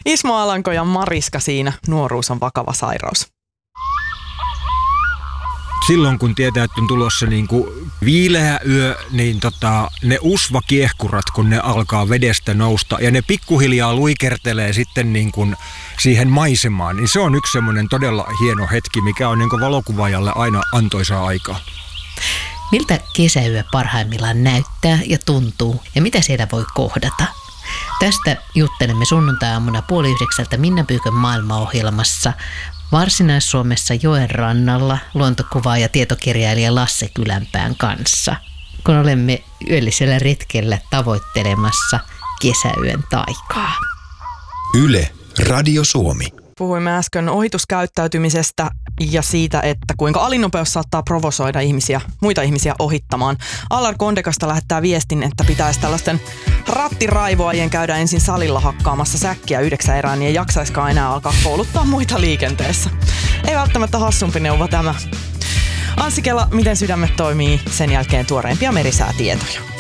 Ismo Alanko ja Mariska siinä. Nuoruus on vakava sairaus. Silloin kun tietää, että on tulossa niin kuin viileä yö, niin ne usvakiehkurat, kun ne alkaa vedestä nousta ja ne pikkuhiljaa luikertelee sitten niin kuin siihen maisemaan, niin se on yksi semmoinen todella hieno hetki, mikä on niin kuin valokuvaajalle aina antoisaa aikaa. Miltä kesäyö parhaimmillaan näyttää ja tuntuu ja mitä siellä voi kohdata? Tästä juttelemme sunnuntai-aamuna 8:30 Minna Pyykön maailmaohjelmassa Varsinais-Suomessa joen rannalla luontokuvaaja ja tietokirjailija Lasse Kylänpään kanssa, kun olemme yöllisellä retkellä tavoittelemassa kesäyön taikaa. Yle, Radio Suomi. Puhuimme äsken ohituskäyttäytymisestä ja siitä, että kuinka alinopeus saattaa provosoida muita ihmisiä ohittamaan. Allar Kondekasta lähettää viestin, että pitäisi tällaisten rattiraivoajien käydä ensin salilla hakkaamassa säkkiä 9 erään, niin ei jaksaiskaan enää alkaa kouluttaa muita liikenteessä. Ei välttämättä hassumpi neuvo tämä. Anssi Kela, miten sydämet toimii, sen jälkeen tuoreimpia merisäätietoja.